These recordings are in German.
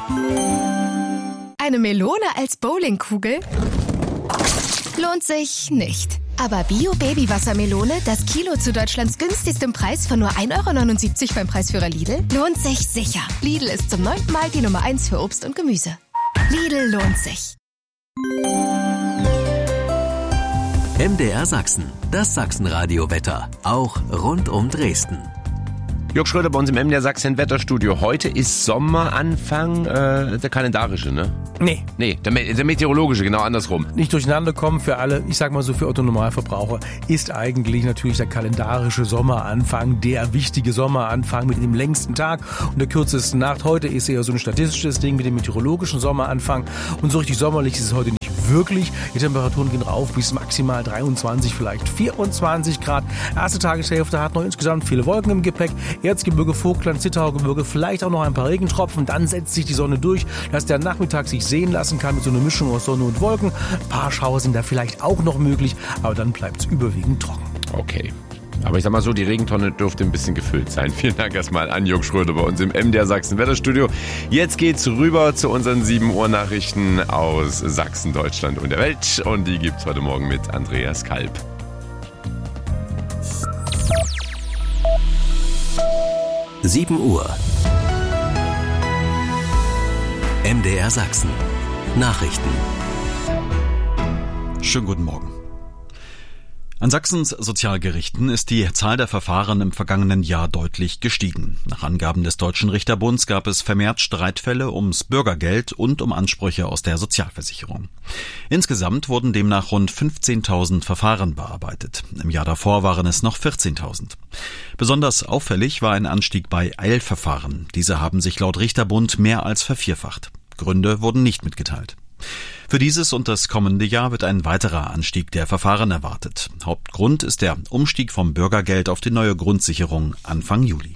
Eine Melone als Bowlingkugel? Lohnt sich nicht. Aber Bio-Baby-Wassermelone, das Kilo zu Deutschlands günstigstem Preis von nur 1,79 € beim Preisführer Lidl, lohnt sich sicher. Lidl ist zum 9. Mal die Nummer 1 für Obst und Gemüse. Lidl lohnt sich. MDR Sachsen, das Sachsenradio-Wetter, auch rund um Dresden. Jörg Schröder bei uns im MDR Sachsen Wetterstudio. Heute ist Sommeranfang, der kalendarische, ne? Nee, der meteorologische, genau andersrum. Nicht durcheinander kommen für alle, ich sag mal so für Otto-Normalverbraucher, ist eigentlich natürlich der kalendarische Sommeranfang, der wichtige Sommeranfang mit dem längsten Tag und der kürzesten Nacht. Heute ist eher so ein statistisches Ding mit dem meteorologischen Sommeranfang und so richtig sommerlich ist es heute nicht wirklich. Die Temperaturen gehen rauf bis maximal 23, vielleicht 24 Grad. Erste Tageshälfte hat noch insgesamt viele Wolken im Gepäck. Erzgebirge, Vogtland, Zittaugebirge, vielleicht auch noch ein paar Regentropfen. Dann setzt sich die Sonne durch, dass der Nachmittag sich sehen lassen kann mit so einer Mischung aus Sonne und Wolken. Ein paar Schauer sind da vielleicht auch noch möglich, aber dann bleibt es überwiegend trocken. Okay. Aber ich sag mal so, die Regentonne dürfte ein bisschen gefüllt sein. Vielen Dank erstmal an Jörg Schröder bei uns im MDR Sachsen Wetterstudio. Jetzt geht's rüber zu unseren 7 Uhr Nachrichten aus Sachsen, Deutschland und der Welt. Und die gibt's heute Morgen mit Andreas Kalb. Sieben Uhr. MDR Sachsen. Nachrichten. Schönen guten Morgen. An Sachsens Sozialgerichten ist die Zahl der Verfahren im vergangenen Jahr deutlich gestiegen. Nach Angaben des Deutschen Richterbunds gab es vermehrt Streitfälle ums Bürgergeld und um Ansprüche aus der Sozialversicherung. Insgesamt wurden demnach rund 15.000 Verfahren bearbeitet. Im Jahr davor waren es noch 14.000. Besonders auffällig war ein Anstieg bei Eilverfahren. Diese haben sich laut Richterbund mehr als vervierfacht. Gründe wurden nicht mitgeteilt. Für dieses und das kommende Jahr wird ein weiterer Anstieg der Verfahren erwartet. Hauptgrund ist der Umstieg vom Bürgergeld auf die neue Grundsicherung Anfang Juli.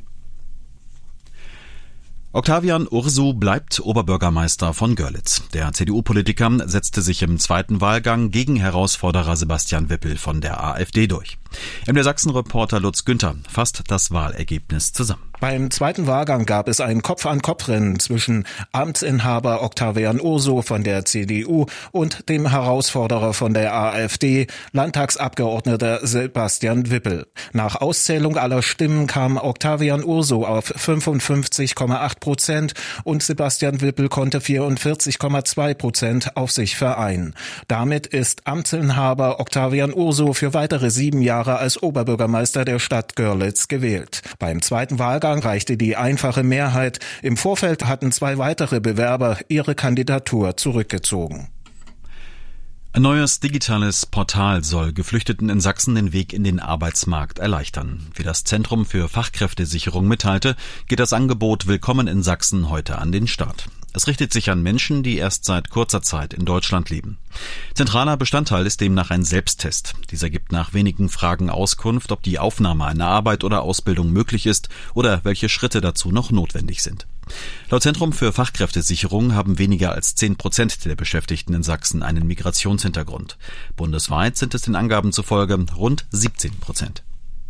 Octavian Ursu bleibt Oberbürgermeister von Görlitz. Der CDU-Politiker setzte sich im zweiten Wahlgang gegen Herausforderer Sebastian Wippel von der AfD durch. MDR Sachsen-Reporter Lutz Günther fasst das Wahlergebnis zusammen. Beim zweiten Wahlgang gab es ein Kopf-an-Kopf-Rennen zwischen Amtsinhaber Octavian Ursu von der CDU und dem Herausforderer von der AfD, Landtagsabgeordneter Sebastian Wippel. Nach Auszählung aller Stimmen kam Octavian Ursu auf 55,8% und Sebastian Wippel konnte 44,2% auf sich vereinen. Damit ist Amtsinhaber Octavian Ursu für weitere 7 Jahre als Oberbürgermeister der Stadt Görlitz gewählt. Beim zweiten Wahlgang reichte die einfache Mehrheit. Im Vorfeld hatten 2 weitere Bewerber ihre Kandidatur zurückgezogen. Ein neues digitales Portal soll Geflüchteten in Sachsen den Weg in den Arbeitsmarkt erleichtern. Wie das Zentrum für Fachkräftesicherung mitteilte, geht das Angebot Willkommen in Sachsen heute an den Start. Es richtet sich an Menschen, die erst seit kurzer Zeit in Deutschland leben. Zentraler Bestandteil ist demnach ein Selbsttest. Dieser gibt nach wenigen Fragen Auskunft, ob die Aufnahme einer Arbeit oder Ausbildung möglich ist oder welche Schritte dazu noch notwendig sind. Laut Zentrum für Fachkräftesicherung haben weniger als 10% der Beschäftigten in Sachsen einen Migrationshintergrund. Bundesweit sind es den Angaben zufolge rund 17%.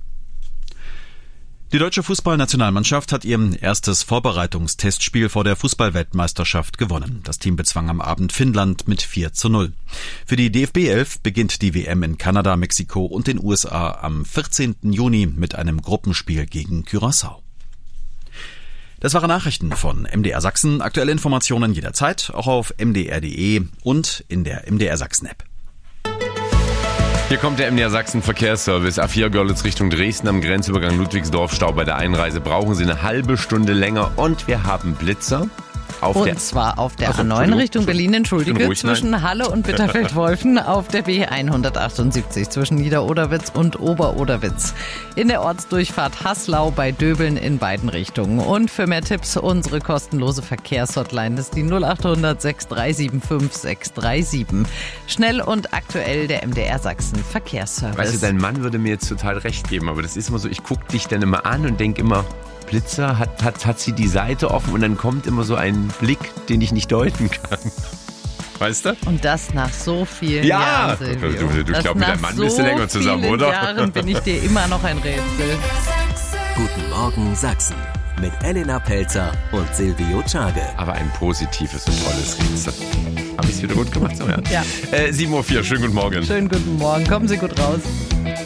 Die deutsche Fußballnationalmannschaft hat ihr erstes Vorbereitungstestspiel vor der Fußballweltmeisterschaft gewonnen. Das Team bezwang am Abend Finnland mit 4:0. Für die DFB 11 beginnt die WM in Kanada, Mexiko und den USA am 14. Juni mit einem Gruppenspiel gegen Curaçao. Das waren Nachrichten von MDR Sachsen. Aktuelle Informationen jederzeit, auch auf mdr.de und in der MDR Sachsen-App. Hier kommt der MDR Sachsen Verkehrsservice. A4 Görlitz Richtung Dresden am Grenzübergang Ludwigsdorf. Stau bei der Einreise. Brauchen Sie eine halbe Stunde länger. Und wir haben Blitzer. Zwar auf der A9 Richtung Berlin, zwischen Halle und Bitterfeld-Wolfen auf der B178 zwischen Niederoderwitz und Oberoderwitz. In der Ortsdurchfahrt Haslau bei Döbeln in beiden Richtungen. Und für mehr Tipps unsere kostenlose Verkehrshotline, das ist die 0800 6375 637. Schnell und aktuell der MDR Sachsen Verkehrsservice. Weißt du, dein Mann würde mir jetzt total recht geben, aber das ist immer so, ich gucke dich dann immer an und denke immer, Blitzer, hat sie die Seite offen und dann kommt immer so ein Blick, den ich nicht deuten kann. Weißt du? Und das nach so vielen Jahren, Silvio. Du glaubst, mit deinem Mann bist du länger zusammen, oder? Nach so vielen Jahren bin ich dir immer noch ein Rätsel. Guten Morgen Sachsen. mit Elena Pelzer und Silvio Czage. Aber ein positives und tolles Rätsel. Habe ich es wieder gut gemacht? So, ja. 7:04 Uhr, schönen guten Morgen. Schönen guten Morgen, kommen Sie gut raus.